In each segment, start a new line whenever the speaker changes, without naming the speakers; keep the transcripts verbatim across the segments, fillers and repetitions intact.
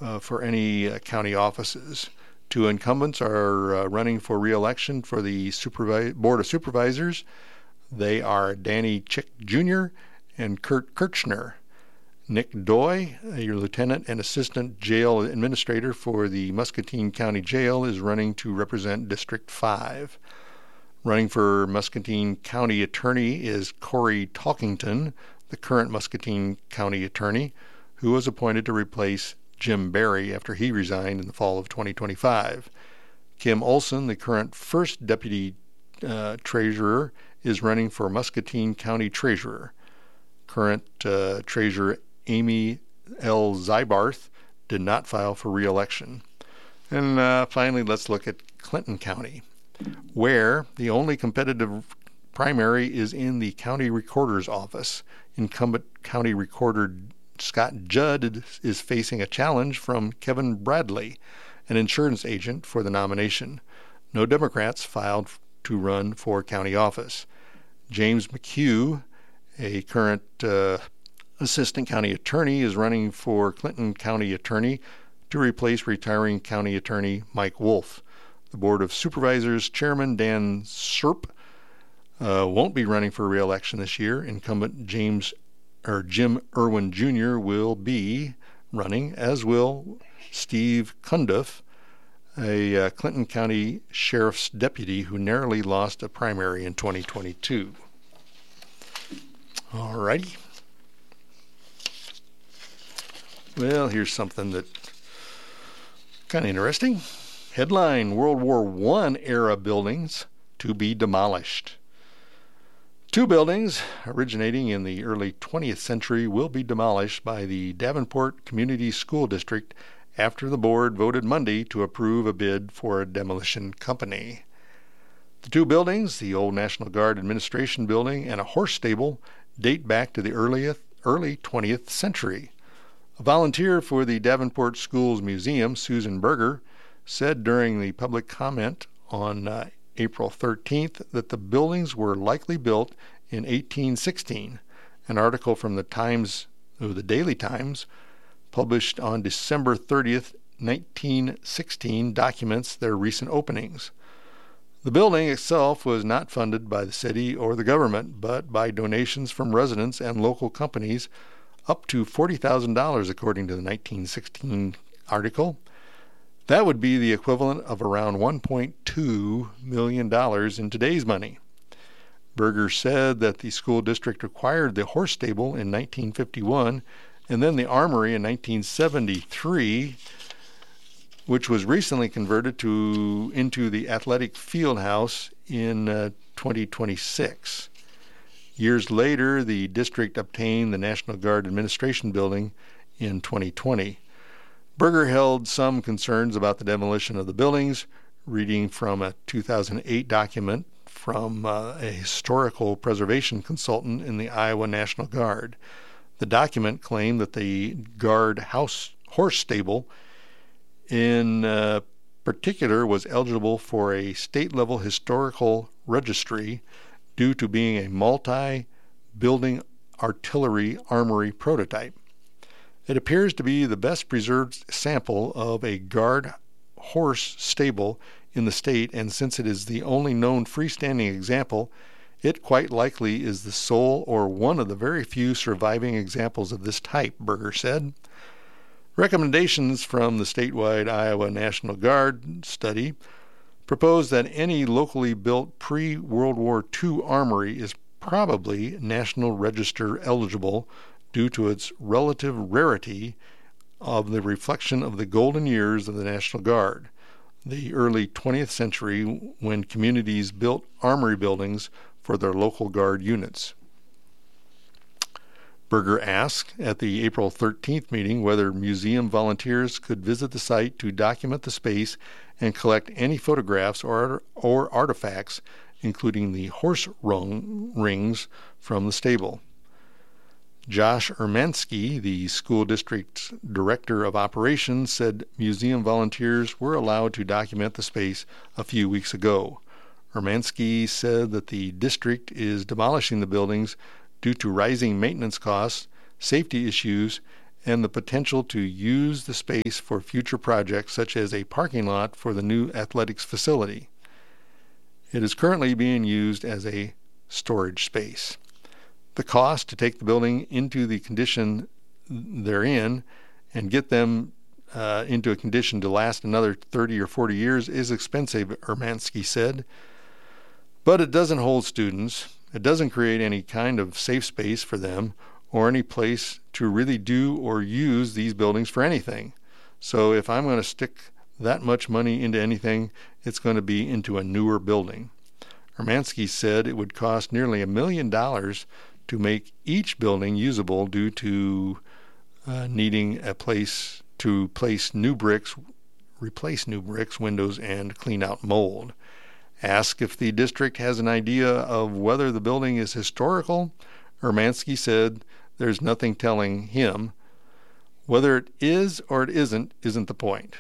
uh, for any uh, county offices. Two incumbents are uh, running for re-election for the supervi- Board of Supervisors. They are Danny Chick Junior and Kurt Kirchner. Nick Doy, your lieutenant and assistant jail administrator for the Muscatine County Jail, is running to represent District five. Running for Muscatine County Attorney is Corey Talkington, the current Muscatine County Attorney, who was appointed to replace Jim Barry after he resigned in the fall of twenty twenty-five. Kim Olson, the current first Deputy uh, Treasurer, is running for Muscatine County Treasurer. Current uh, Treasurer Amy L. Zybarth did not file for re-election. And uh, finally, let's look at Clinton County, where the only competitive primary is in the county recorder's office. Incumbent county recorder Scott Judd is facing a challenge from Kevin Bradley, an insurance agent, for the nomination. No Democrats filed to run for county office. James McHugh, a current uh, assistant county attorney, is running for Clinton County Attorney to replace retiring county attorney Mike Wolf. The Board of Supervisors Chairman Dan Serp uh, won't be running for re-election this year. Incumbent James or Jim Irwin Junior will be running, as will Steve Cundiff, a uh, Clinton County Sheriff's deputy who narrowly lost a primary in twenty twenty-two. All righty. Well, here's something that kind of interesting. Headline: World War One era buildings to be demolished. Two buildings originating in the early twentieth century will be demolished by the Davenport Community School District after the board voted Monday to approve a bid for a demolition company. The two buildings, the old National Guard Administration Building and a horse stable, date back to the earliest, early twentieth century. A volunteer for the Davenport Schools Museum, Susan Berger, said during the public comment on uh, April thirteenth that the buildings were likely built in eighteen sixteen. An article from the Times, or the Daily Times, published on December thirtieth, nineteen sixteen, documents their recent openings. The building itself was not funded by the city or the government, but by donations from residents and local companies, up to forty thousand dollars according to the nineteen sixteen article. That would be the equivalent of around one point two million dollars in today's money. Berger said that the school district acquired the horse stable in nineteen fifty-one and then the armory in nineteen seventy-three, which was recently converted to into the athletic field house in uh, twenty twenty-six. Years later, the district obtained the National Guard Administration Building in twenty twenty. Berger held some concerns about the demolition of the buildings, reading from a two thousand eight document from uh, a historical preservation consultant in the Iowa National Guard. The document claimed that the Guard house horse stable in uh, particular was eligible for a state-level historical registry due to being a multi-building artillery armory prototype. It appears to be the best preserved sample of a Guard horse stable in the state, and since it is the only known freestanding example, it quite likely is the sole or one of the very few surviving examples of this type, Berger said. Recommendations from the statewide Iowa National Guard study propose that any locally built pre-World War Two armory is probably National Register eligible due to its relative rarity of the reflection of the golden years of the National Guard, the early twentieth century, when communities built armory buildings for their local Guard units. Berger asked at the April thirteenth meeting whether museum volunteers could visit the site to document the space and collect any photographs or, or artifacts, including the horse rung, rings from the stable. Josh Ermansky, the school district's director of operations, said museum volunteers were allowed to document the space a few weeks ago. Ermansky said that the district is demolishing the buildings due to rising maintenance costs, safety issues, and the potential to use the space for future projects such as a parking lot for the new athletics facility. It is currently being used as a storage space. The cost to take the building into the condition they're in and get them uh, into a condition to last another thirty or forty years is expensive, Urmanski said. But it doesn't hold students. It doesn't create any kind of safe space for them or any place to really do or use these buildings for anything. So if I'm going to stick that much money into anything, it's going to be into a newer building. Urmanski said it would cost nearly a million dollars to make each building usable due to uh, needing a place to place new bricks, replace new bricks, windows, and clean out mold. Asked if the district has an idea of whether the building is historical, Urmanski said there's nothing telling him. Whether it is or it isn't, isn't the point.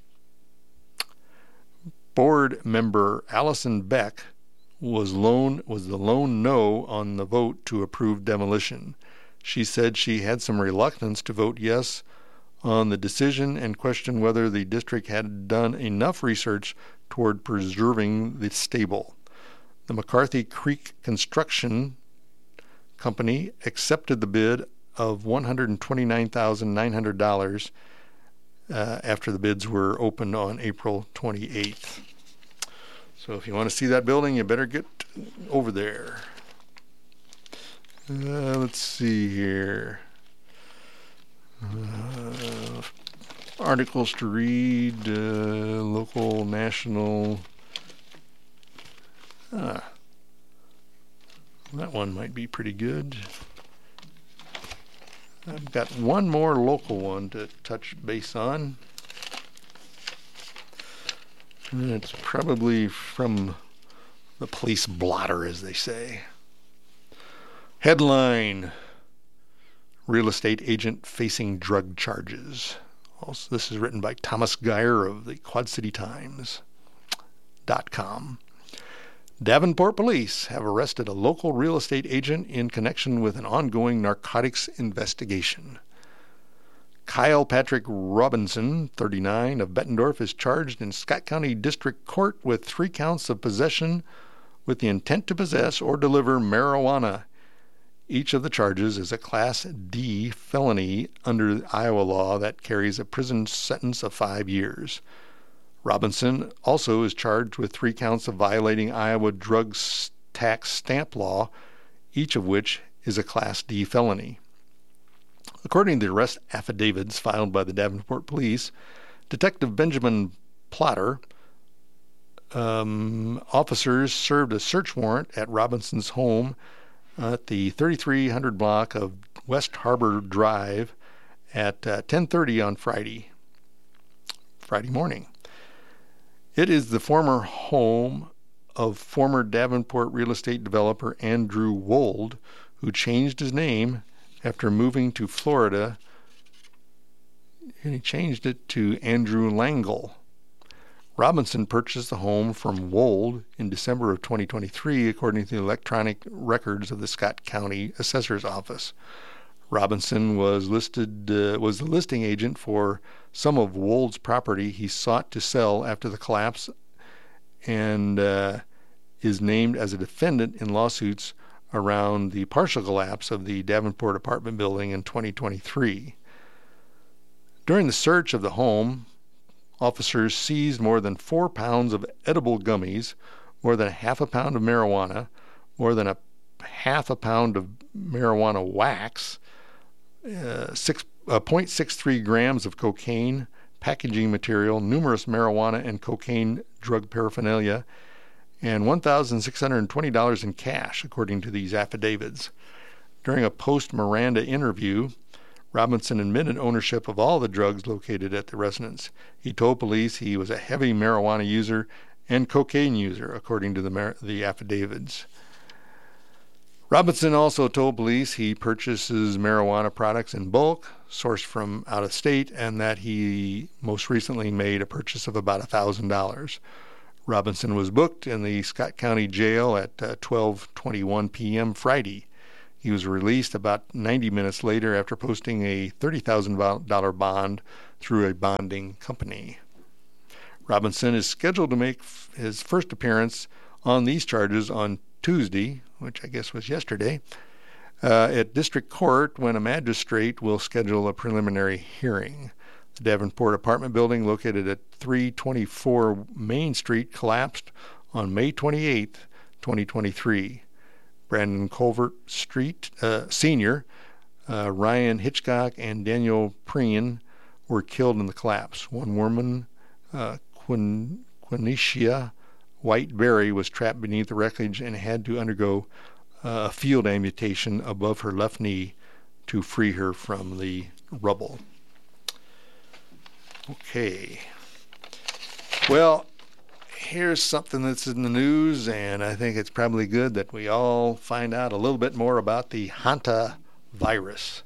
Board member Allison Beck was lone was the lone no on the vote to approve demolition. She said she had some reluctance to vote yes on the decision and questioned whether the district had done enough research toward preserving the stable. The McCarthy Creek Construction Company accepted the bid of one hundred twenty-nine thousand nine hundred dollars uh, after the bids were opened on April twenty-eighth. So if you want to see that building, you better get over there. Uh, let's see here. Uh, articles to read, uh, local, national. Ah, that one might be pretty good. I've got one more local one to touch base on. And it's probably from the police blotter, as they say. Headline: Real estate agent facing drug charges. Also, this is written by Thomas Geyer of the Quad City Times dot com. Davenport police have arrested a local real estate agent in connection with an ongoing narcotics investigation. Kyle Patrick Robinson, thirty-nine, of Bettendorf, is charged in Scott County District Court with three counts of possession with the intent to possess or deliver marijuana. Each of the charges is a Class D felony under Iowa law that carries a prison sentence of five years. Robinson also is charged with three counts of violating Iowa drug tax stamp law, each of which is a Class D felony. According to the arrest affidavits filed by the Davenport Police, Detective Benjamin Plotter, um, officers served a search warrant at Robinson's home at the thirty-three hundred block of West Harbor Drive at uh, ten thirty on Friday, Friday morning. It is the former home of former Davenport real estate developer Andrew Wold, who changed his name after moving to Florida, and he changed it to Andrew Langle. Robinson purchased the home from Wold in December of twenty twenty-three, according to the electronic records of the Scott County Assessor's Office. Robinson was listed uh, was the listing agent for some of Wold's property he sought to sell after the collapse, and uh, is named as a defendant in lawsuits around the partial collapse of the Davenport apartment building in twenty twenty-three. During the search of the home, officers seized more than four pounds of edible gummies, more than a half a pound of marijuana, more than a half a pound of marijuana wax, uh, six, uh, zero point six three grams of cocaine, packaging material, numerous marijuana and cocaine drug paraphernalia, and one thousand six hundred twenty dollars in cash, according to these affidavits. During a post-Miranda interview, Robinson admitted ownership of all the drugs located at the residence. He told police he was a heavy marijuana user and cocaine user, according to the, mar- the affidavits. Robinson also told police he purchases marijuana products in bulk, sourced from out of state, and that he most recently made a purchase of about one thousand dollars. Robinson was booked in the Scott County Jail at uh, twelve twenty-one p.m. Friday. He was released about ninety minutes later after posting a thirty thousand dollars bond through a bonding company. Robinson is scheduled to make his first appearance on these charges on Tuesday, which I guess was yesterday, uh, at district court when a magistrate will schedule a preliminary hearing. The Davenport apartment building located at three twenty-four Main Street collapsed on May twenty-eighth, twenty twenty-three. Brandon Colvert Street uh, Senior, uh, Ryan Hitchcock, and Daniel Preen were killed in the collapse. One woman, uh, Quin- Quinicia White-Berry, was trapped beneath the wreckage and had to undergo uh, a field amputation above her left knee to free her from the rubble. Okay. Well, here's something that's in the news, and I think it's probably good that we all find out a little bit more about the hantavirus.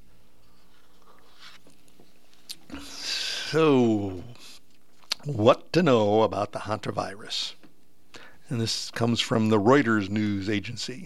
So, what to know about the hantavirus? And this comes from the Reuters news agency.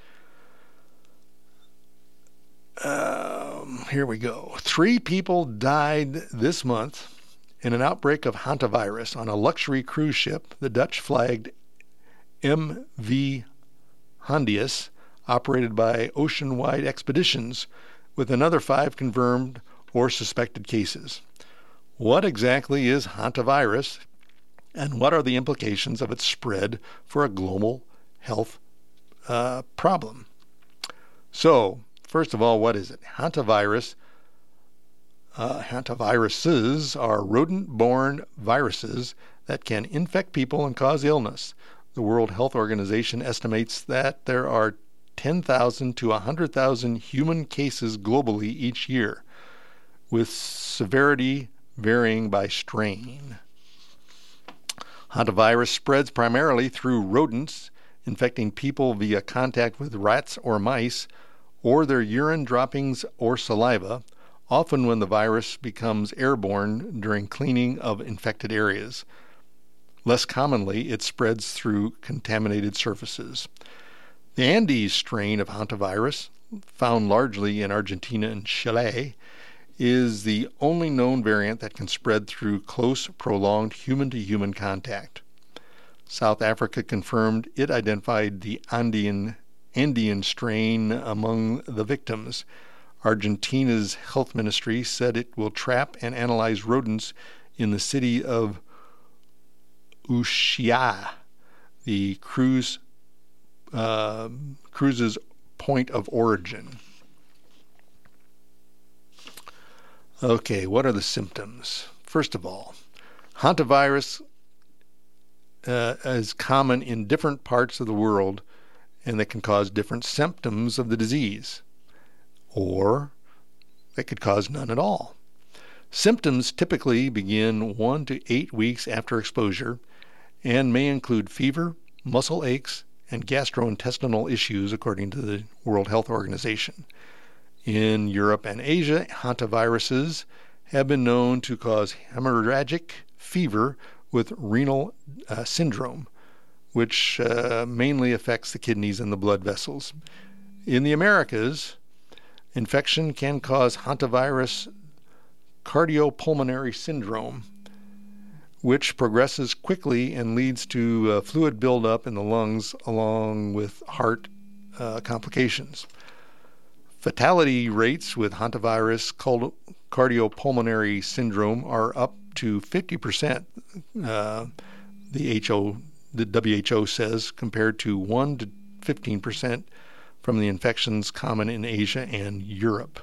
Um, here we go. Three people died this month in an outbreak of hantavirus on a luxury cruise ship, the Dutch-flagged M V Hondius, operated by Oceanwide Expeditions, with another five confirmed or suspected cases. What exactly is hantavirus, and what are the implications of its spread for a global health uh, problem? So, first of all, what is it? Hantavirus Uh, hantaviruses are rodent-borne viruses that can infect people and cause illness. The World Health Organization estimates that there are ten thousand to one hundred thousand human cases globally each year, with severity varying by strain. Hantavirus spreads primarily through rodents, infecting people via contact with rats or mice, or their urine droppings or saliva, often when the virus becomes airborne during cleaning of infected areas. Less commonly, it spreads through contaminated surfaces. The Andes strain of hantavirus, found largely in Argentina and Chile, is the only known variant that can spread through close, prolonged human-to-human contact. South Africa confirmed it identified the Andean, Andean strain among the victims. Argentina's health ministry said it will trap and analyze rodents in the city of Ushuaia, the cruise uh, cruise's point of origin. Okay, what are the symptoms? First of all, hantavirus uh, is common in different parts of the world, and that can cause different symptoms of the disease, or they could cause none at all. Symptoms typically begin one to eight weeks after exposure and may include fever, muscle aches, and gastrointestinal issues, according to the World Health Organization. In Europe and Asia, hantaviruses have been known to cause hemorrhagic fever with renal uh, syndrome, which uh, mainly affects the kidneys and the blood vessels. In the Americas, infection can cause hantavirus cardiopulmonary syndrome, which progresses quickly and leads to uh, fluid buildup in the lungs along with heart uh, complications. Fatality rates with hantavirus cardiopulmonary syndrome are up to fifty percent, uh, the, H O, the W H O says, compared to one to fifteen percent from the infections common in Asia and Europe.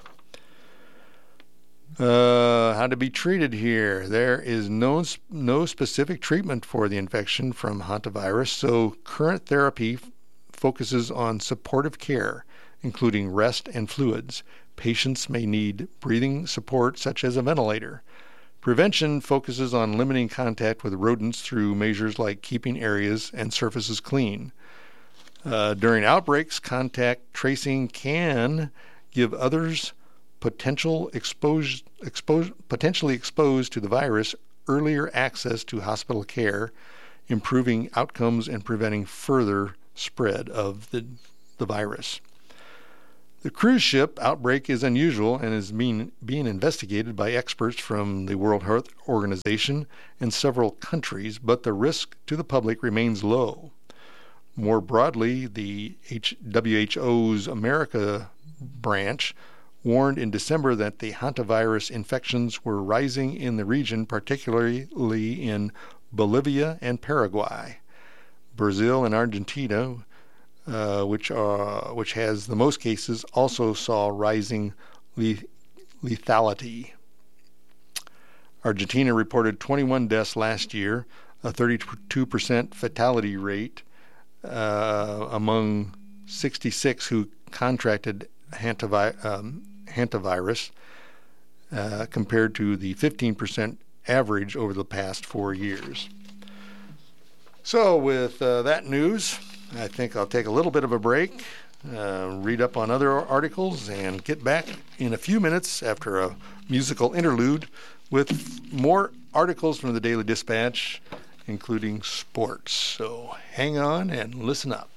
Uh, how to be treated here? There is no, no specific treatment for the infection from hantavirus, so current therapy f- focuses on supportive care, including rest and fluids. Patients may need breathing support such as a ventilator. Prevention focuses on limiting contact with rodents through measures like keeping areas and surfaces clean. Uh, during outbreaks, contact tracing can give others potential exposed, exposed, potentially exposed to the virus earlier access to hospital care, improving outcomes and preventing further spread of the, the virus. The cruise ship outbreak is unusual and is being, being investigated by experts from the World Health Organization and several countries, but the risk to the public remains low. More broadly, the W H O's America branch warned in December that the hantavirus infections were rising in the region, particularly in Bolivia and Paraguay. Brazil and Argentina, uh, which are which has the most cases, also saw rising le- lethality. Argentina reported twenty-one deaths last year, a thirty-two percent fatality rate uh, among sixty-six who contracted hantavi- um, hantavirus, uh, compared to the fifteen percent average over the past four years. So with uh, that news, I think I'll take a little bit of a break, uh, read up on other articles, and get back in a few minutes after a musical interlude with more articles from the Daily Dispatch, including sports. So hang on and listen up.